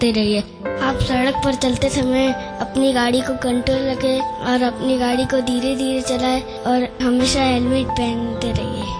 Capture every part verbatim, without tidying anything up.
करते रहिए। आप सड़क पर चलते समय अपनी गाड़ी को कंट्रोल रखें और अपनी गाड़ी को धीरे धीरे चलाएं और हमेशा हेलमेट पहनते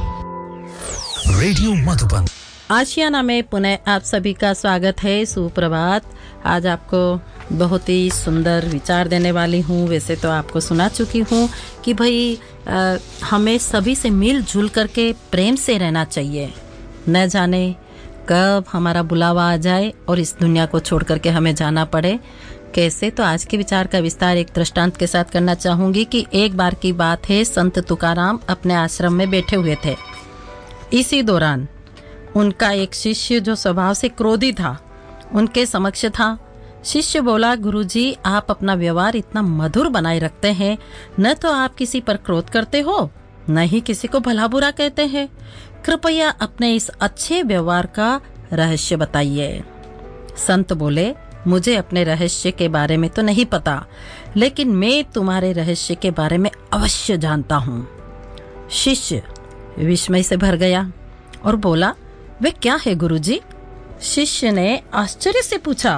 रहिए। रेडियो मधुबन आशियाना में पुनः आप सभी का स्वागत है। सुप्रभात। आज आपको बहुत ही सुंदर विचार देने वाली हूँ। वैसे तो आपको सुना चुकी हूँ कि भाई आ, हमें सभी से मिलजुल करके प्रेम से रहना चाहिए। न जाने कब हमारा बुलावा आ जाए और इस दुनिया को छोड़ करके हमें जाना पड़े। कैसे? तो आज के विचार का विस्तार एक दृष्टांत के साथ करना चाहूँगी कि एक बार की बात है, संत तुकाराम अपने आश्रम में बैठे हुए थे। इसी दौरान उनका एक शिष्य जो स्वभाव से क्रोधी था उनके समक्ष था। शिष्य बोला, गुरुजी, आप अपना व्यवहार इतना मधुर बनाए रखते हैं, न तो आप किसी पर क्रोध करते हो न ही किसी को भला बुरा कहते हैं। कृपया अपने इस अच्छे व्यवहार का रहस्य बताइए। संत बोले, मुझे अपने रहस्य के बारे में तो नहीं पता, लेकिन मैं तुम्हारे रहस्य के बारे में अवश्य जानता हूँ। शिष्य विस्मय से भर गया और बोला, वे क्या है गुरुजी? शिष्य ने आश्चर्य से पूछा।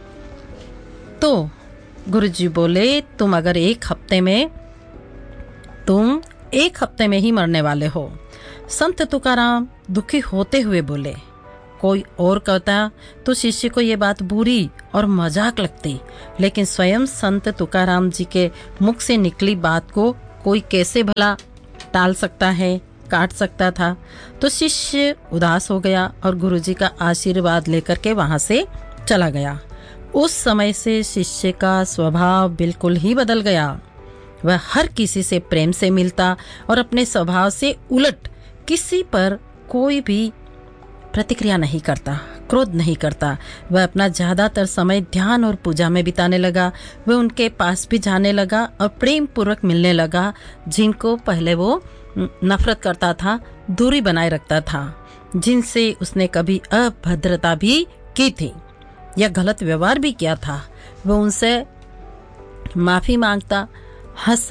तो गुरुजी बोले, तुम अगर एक हफ्ते में तुम एक हफ्ते में ही मरने वाले हो। संत तुकाराम दुखी होते हुए बोले। कोई और कहता तो शिष्य को ये बात बुरी और मजाक लगती, लेकिन स्वयं संत तुकाराम जी के मुख से निकली बात को कोई कैसे भला टाल सकता है, काट सकता था। तो शिष्य उदास हो गया और गुरुजी का आशीर्वाद लेकर के वहां से चला गया। उस समय से शिष्य का स्वभाव बिल्कुल ही बदल गया। वह हर किसी से प्रेम से मिलता और अपने स्वभाव से उलट किसी पर कोई भी प्रतिक्रिया नहीं करता, क्रोध नहीं करता। वह अपना ज्यादातर समय ध्यान और पूजा में बिताने लगा। वह उनके पास भी जाने लगा और प्रेम पूर्वक मिलने लगा। जिनको पहले वो नफरत करता था, दूरी बनाए रखता था, जिनसे उसने कभी अभद्रता भी की थी या गलत व्यवहार भी किया था, वो उनसे माफी मांगता, हंस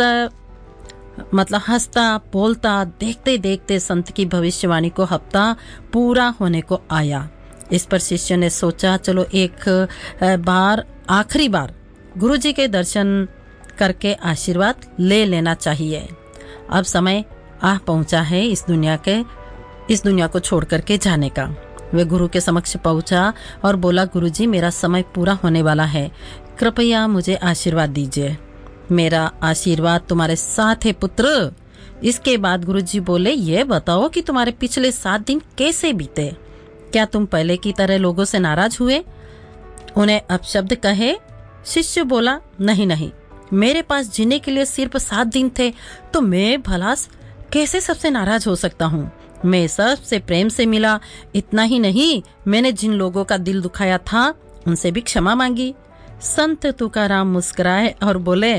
मतलब हंसता बोलता। देखते देखते संत की भविष्यवाणी को हफ्ता पूरा होने को आया। इस पर शिष्य ने सोचा, चलो एक बार आखिरी बार गुरुजी के दर्शन करके आशीर्वाद ले लेना चाहिए। अब समय आ पहुंचा है इस दुनिया के इस दुनिया को छोड़ करके जाने का। वह गुरु के समक्ष पहुंचा और बोला, गुरुजी, मेरा समय पूरा होने वाला है, कृपया मुझे आशीर्वाद दीजिए। मेरा आशीर्वाद तुम्हारे साथ है पुत्र। इसके बाद गुरुजी बोले, ये बताओ कि तुम्हारे पिछले सात दिन कैसे बीते? क्या तुम पहले की तरह लोगों से नाराज हुए, उन्हें अपशब्द कहे? शिष्य बोला, नहीं नहीं, मेरे पास जीने के लिए सिर्फ सात दिन थे, तो मैं भला कैसे सबसे नाराज हो सकता हूँ? मैं सबसे प्रेम से मिला। इतना ही नहीं, मैंने जिन लोगों का दिल दुखाया था उनसे भी क्षमा मांगी। संत तुकाराम मुस्कुराए और बोले,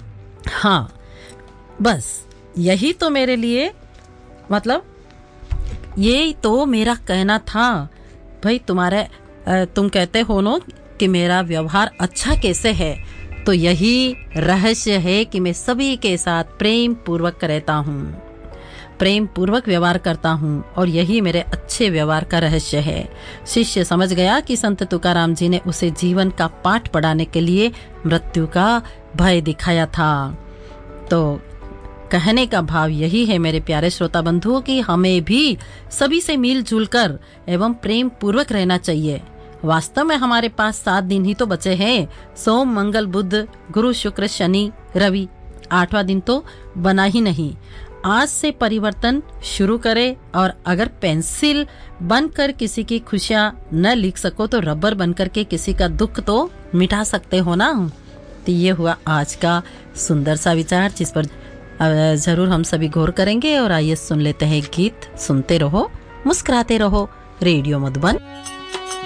हाँ, बस यही तो मेरे लिए मतलब यही तो मेरा कहना था। भाई तुम्हारे तुम कहते हो ना कि मेरा व्यवहार अच्छा कैसे है, तो यही रहस्य है कि मैं सभी के साथ प्रेम पूर्वक रहता हूँ, प्रेम पूर्वक व्यवहार करता हूँ, और यही मेरे अच्छे व्यवहार का रहस्य है। शिष्य समझ गया कि संत तुकाराम जी ने उसे जीवन का पाठ पढ़ाने के लिए मृत्यु का भय दिखाया था। तो कहने का भाव यही है मेरे प्यारे श्रोता बंधुओं कि हमें भी सभी से मिलजुल कर एवं प्रेम पूर्वक रहना चाहिए। वास्तव में हमारे पास सात दिन ही तो बचे हैं। सोम, मंगल, बुध, गुरु, शुक्र, शनि, रवि, आठवां दिन तो बना ही नहीं। आज से परिवर्तन शुरू करें, और अगर पेंसिल बनकर किसी की खुशियां न लिख सको तो रबर बनकर के किसी का दुख तो मिटा सकते हो ना। तो ये हुआ आज का सुंदर सा विचार, जिस पर जरूर हम सभी गौर करेंगे। और आइए सुन लेते हैं गीत। सुनते रहो, मुस्कुराते रहो। रेडियो मधुबन।